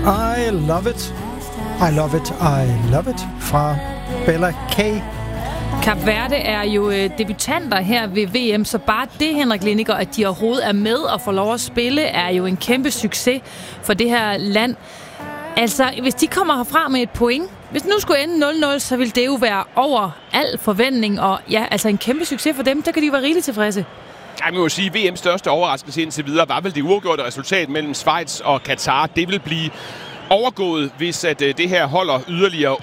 I love it. I love it. I love it. Fra Bella K. Kap Verde er jo debutanter her ved VM, så bare det, Henrik Liniger, at de overhovedet er med og får lov at spille, er jo en kæmpe succes for det her land. Altså, hvis de kommer herfra med et point, hvis det nu skulle ende 0-0, så vil det jo være over al forventning, og ja, altså en kæmpe succes for dem, der kan de være rigeligt tilfredse. Jeg må sige, VM's største overraskelse indtil videre var vel det uafgjorte resultat mellem Schweiz og Katar. Det vil blive overgået, hvis at det her holder yderligere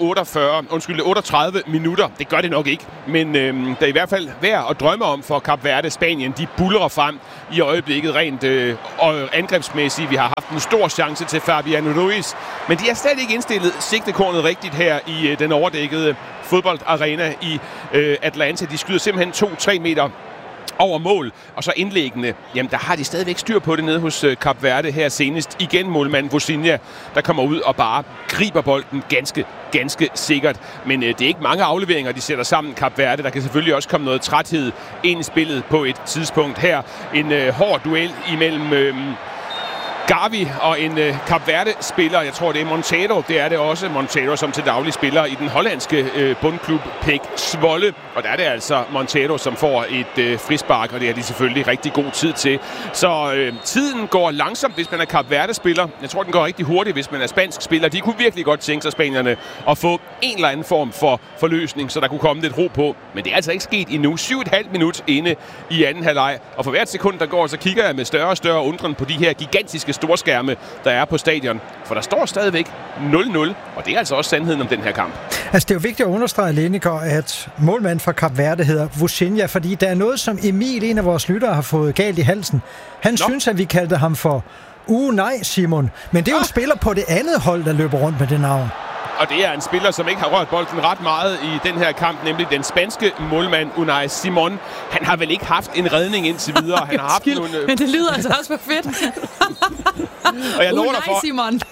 38 minutter. Det gør det nok ikke, men der er i hvert fald værd at drømme om for Kap Verde. Spanien, de buldrer frem i øjeblikket rent angrebsmæssigt. Vi har haft en stor chance til Fabián Ruiz, men de er slet ikke indstillet sigtekornet rigtigt her i den overdækkede fodboldarena i Atlanta. De skyder simpelthen 2-3 meter over mål, og så indlæggende, jamen der har de stadigvæk styr på det nede hos Kap Verde her senest. Igen målmand Vozinha, der kommer ud og bare griber bolden ganske sikkert. Men det er ikke mange afleveringer, de sætter sammen, Kap Verde. Der kan selvfølgelig også komme noget træthed ind i spillet på et tidspunkt her. En hård duel imellem Gavi og en Kap Verde-spiller. Jeg tror, det er Monteiro. Det er det også. Monteiro, som til daglig spiller i den hollandske bundklub PEC Zwolle. Og der er det altså Monteiro, som får et frispark, og det er de selvfølgelig rigtig god tid til. Så tiden går langsomt, hvis man er Kap Verde-spiller. Jeg tror, den går rigtig hurtigt, hvis man er spansk spiller. De kunne virkelig godt tænke sig, spanierne, at få en eller anden form for forløsning, så der kunne komme lidt ro på. Men det er altså ikke sket endnu. 7,5 minut inde i anden halvleg. Og for hvert sekund, der går, så kigger jeg med større og større undren på de her gigantiske storskærme, der er på stadion. For der står stadigvæk 0-0, og det er altså også sandheden om den her kamp. Altså, det er jo vigtigt at understrege, Liniger, at målmand for Kap Verde hedder Vozinha, fordi der er noget, som Emil, en af vores lyttere, har fået galt i halsen. Han synes, at vi kaldte ham for nej, Simon. Men det er jo en spiller på det andet hold, der løber rundt med det navn. Og det er en spiller, som ikke har rørt bolden ret meget i den her kamp, nemlig den spanske målmand Unai Simon. Han har vel ikke haft en redning indtil videre. Han har haft nogle... Men det lyder altså også for fedt. Og jeg lover dig for... Simon.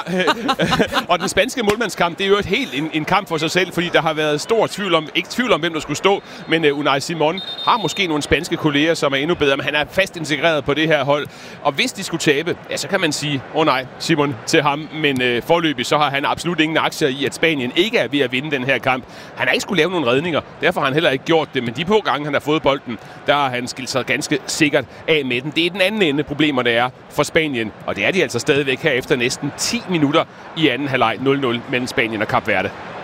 Og den spanske målmandskamp, det er jo en kamp for sig selv, fordi der har været stor tvivl om, ikke tvivl om, hvem der skulle stå, men Unai Simon har måske nogle spanske kolleger, som er endnu bedre, men han er fast integreret på det her hold. Og hvis de skulle tabe, ja, så kan man sige, nej, Simon til ham, men forløbig så har han absolut ingen aktier i, at Spanien ikke er ved at vinde den her kamp. Han har ikke skulle lave nogle redninger, derfor har han heller ikke gjort det, men de på gange, han har fået bolden, der har han skilt sig ganske sikkert af med den. Det er den anden ende problemer, der er for Spanien, og det er de altså stadigvæk her efter næsten 10 minutter i anden halvleg 0-0 mellem Spanien og Kap Verde.